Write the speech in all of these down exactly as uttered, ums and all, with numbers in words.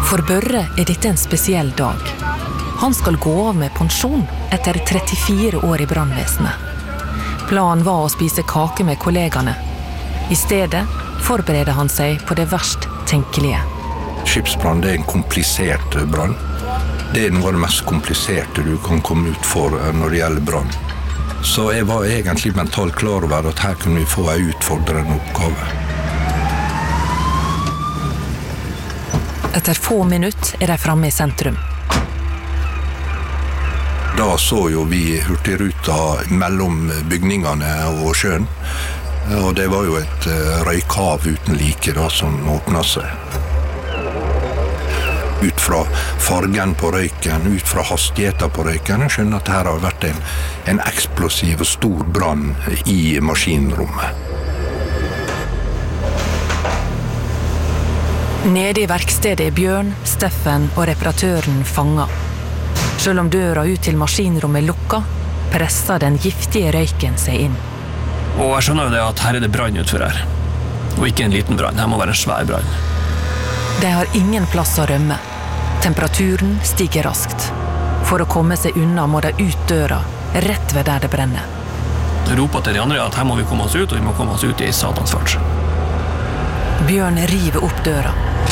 For Børre er dette en spesiell dag. Han skal gå av med pensjon etter trettifire år i brannvesenet. Planen var å spise kake med kollegene. I stedet forbereder han seg på det verst tenkelige. Skipsbrann det er en komplisert brann. Det er noe av det mest kompliserte du kan komme ut for når det gjelder brann. Så jeg var egentlig mentalt klar over at her kunne vi få en utfordrende oppgave. Etter få minutter er de framme i sentrum. Da så jo vi hurtigruta mellom bygningene og sjøen, og det var jo et røykhav uten like da, som åpnet seg. Ut fra fargen på røyken, ut fra hastigheten på røyken, jeg skjønner at her har vært en, en eksplosiv og stor brann i maskinrommet. Nede i verkstedet er Bjørn, Steffen og reparatøren fanget. Selv om døra ut til maskinrommet er lukket, presser den giftige røyken seg inn. Og jeg skjønner jo det at her er det brann utfor her. Og ikke en liten brann, her må være en svær brann. De har ingen plass å rømme. Temperaturen stiger raskt. For å komme seg unna må de ut døra, rett ved der det brenner. Jeg roper til de andre at her må vi komme oss ut, og vi må komme oss ut i satans fart. Bjørn river opp døra.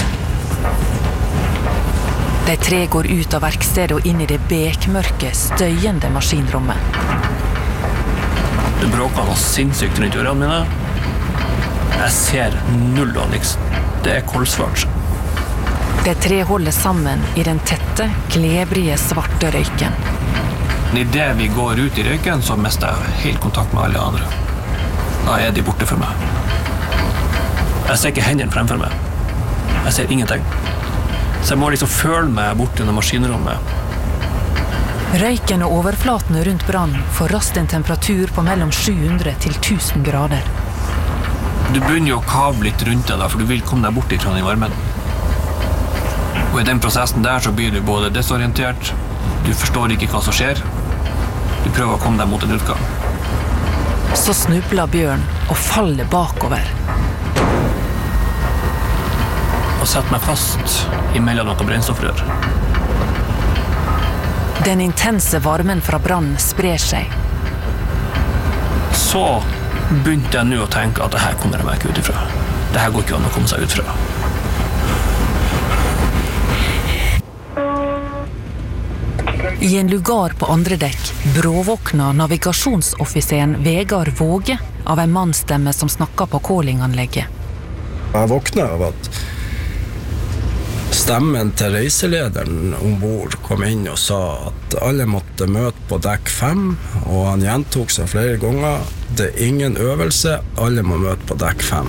De tre går ut av verkstedet og inn i det bekmørke, støyende maskinrommet. Det bråker noe sinnssykt rundt ørene mine. Jeg ser null og niks. Det er koldsvart. De tre holder sammen i den tette, klebrige, svarte røyken. I det vi går ut i røyken, så mister jeg helt kontakt med alle andre. Da er de borte for meg. Jeg ser ikke hendene fremfor meg. Jeg ser ingenting. Så jeg må liksom føle meg bort under maskinrommet. Røyken og overflaten rundt brann får raskt en temperatur på mellom sju hundre til tusen grader. Du begynner jo å kave litt rundt deg da, for du vil komme deg bort fra den varmen. Og i den prosessen der så blir du både desorientert, du forstår ikke hva som skjer, du prøver å komme deg mot en utgang. Så snubler Bjørn og faller bakover. Og setter meg fast imellom noen brennstoffrør. Den intense varmen fra brannen sprer seg. Så begynte jeg nå å tenke at dette kommer jeg meg ikke ut ifra. Dette går ikke an å komme seg ut fra. I en lugar på andre dekk bråvåkner navigasjonsoffiseren Vegard Våge av en mannstemme som snakker på callinganlegget. Jeg våkner av at stemmen til reiselederen ombord kom inn og sa at alle måtte møte på dekk fem, og han gjentok seg flere ganger. Det er ingen øvelse, alle må møte på dekk fem.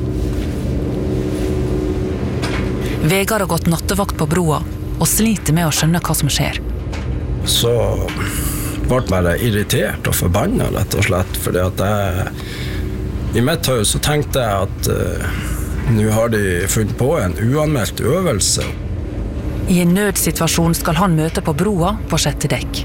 Vegard har gått nattevakt på broa og sliter med å skjønne hva som skjer. Så ble jeg bare irritert og forbannet, rett og slett, fordi at jeg, i mitt høy så tenkte jeg at uh, nå har de funnet på en uanmeldt øvelse. I en nødsituasjon skal han møte på broa på sjette dekk.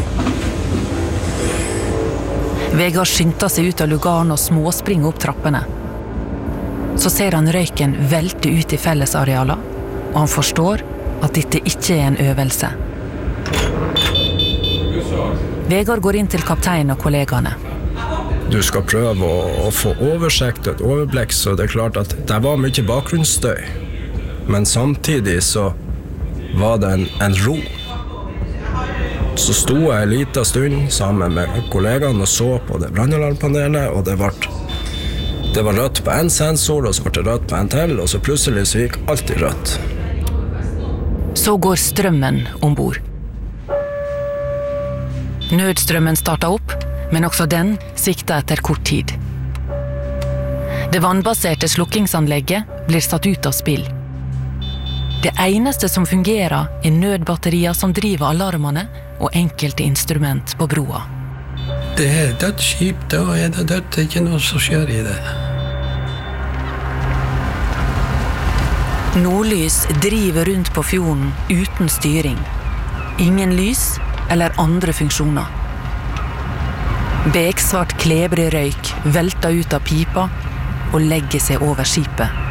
Vegard skynder seg ut av lugaren og småspringer opp trappene. Så ser han røyken velte ut i fellesarealer, og han forstår at dette ikke er en øvelse. Vegard går inn til kapteinen og kollegene. Du skal prøve å, å få oversikt og et overblikk, så det er klart at det var mye bakgrunnsstøy. Men samtidig så var det en, en ro. Så sto jeg en liten stund sammen med kollegene og så på det brannalarmpanelet, og det var, det var rødt på en sensor, og så var det rødt på en til, og så plutselig så gikk alt i rødt. Så går strømmen ombord. Nødstrømmen startet opp, men også den sviktet etter kort tid. Det vannbaserte slukkingsanlegget blir satt ut av spill. Det eneste som fungerer er nødbatterier som driver alarmene og enkelte instrument på broa. Det er dødt skip, da er det dødt, det er ikke noe som skjer i det. Nordlys driver rundt på fjorden uten styring. Ingen lys eller andre funksjoner. Beksvart klebrig røyk velter ut av pipa og legger seg over skipet.